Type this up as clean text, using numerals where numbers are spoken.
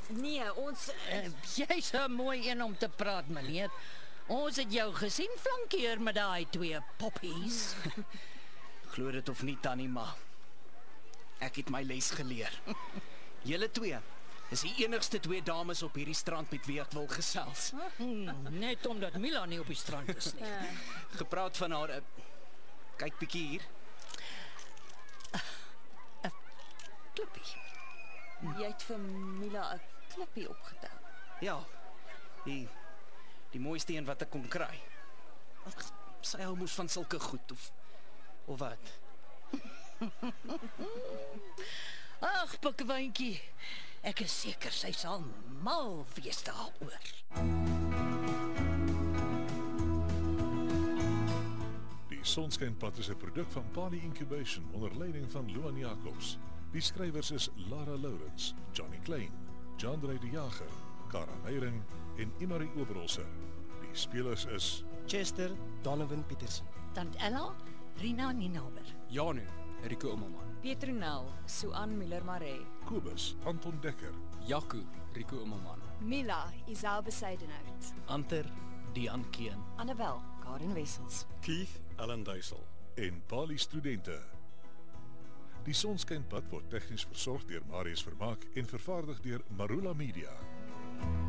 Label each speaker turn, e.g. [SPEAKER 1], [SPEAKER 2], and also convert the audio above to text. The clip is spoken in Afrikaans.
[SPEAKER 1] Nee, ons
[SPEAKER 2] Jy's 'n mooi een om te praat, meneer. Ons het jou gesien flankeer met daai 2 poppies.
[SPEAKER 3] Glo dit of nie, Tannie, maar ek het my les geleer. Julle 2 is die enigste 2 dames op hierdie strand met wie ek wil gesels.
[SPEAKER 2] Net omdat Mila nie op die strand is nie.
[SPEAKER 3] Gepraat van haar, kyk bietjie hier.
[SPEAKER 2] Klippie.
[SPEAKER 1] jy het vir Mila 'n klippie opgetel.
[SPEAKER 3] Ja, die mooiste een wat ek kon kry. Ag, sy hou mos van sulke goed, of wat?
[SPEAKER 2] Ag, pikwyntjie. Ek is seker sy sal mal wees daaroor.
[SPEAKER 4] Die Sonskynpad is 'n produk van Pali Incubation onder leiding van Luan Jacobs. Die skrywers is Lara Lourens, Johnny Klein, Jandre de Jager, Kara Meyring en Imari Oberholzer. Die spelers is
[SPEAKER 5] Chester Donovan Petersen.
[SPEAKER 2] Tant Ella, Rina Ninaber.
[SPEAKER 6] Janu, Rico Immelman.
[SPEAKER 1] Petronel, Suan Müller-Maree.
[SPEAKER 4] Kobus Anton Dekker,
[SPEAKER 6] Jaco, Rico Immelman.
[SPEAKER 7] Mila, Isel Besuidenhout.
[SPEAKER 3] Anter, Dian Keen.
[SPEAKER 1] Annabel, Karen Wessels.
[SPEAKER 8] Keith Allen Duisel.
[SPEAKER 4] en Pali studente. Die Sonskynpad word tegnies versorg deur Marius Vermaak en vervaardig deur Marula Media.